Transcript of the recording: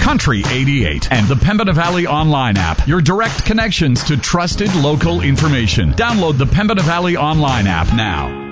Country 88, and the Pembina Valley Online app, your direct connections to trusted local information. Download the Pembina Valley Online app now.